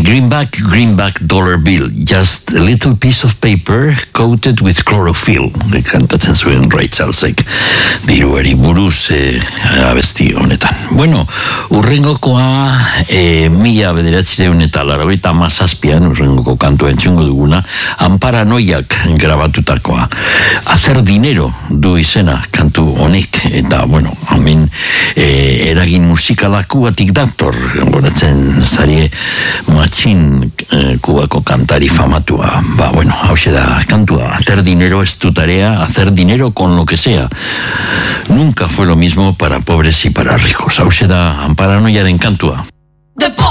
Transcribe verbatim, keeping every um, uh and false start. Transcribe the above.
Greenback, greenback dollar bill, just a little piece of paper coated with chlorophyll. Kantatzen zuen Ray Charlesek diruari buruz eh, abesti honetan. Bueno, urrengokoa eh, mila bederatzireun eta laurogeita hamazazpian, urrengoko kantua entzungo duguna, Amparanoiak grabatutakoa. Hacer dinero du izena kantu honek, eta bueno, hemen eh, eragin musikalakuatik dator, goratzen zarie Matxin eh, kubako kantari famatua. Ba, bueno, hause da kantua. Hacer dinero es tu tarea, hacer dinero con lo que sea. Nunca fue lo mismo para pobres y para ricos. Hause da Amparanoiaren kantua.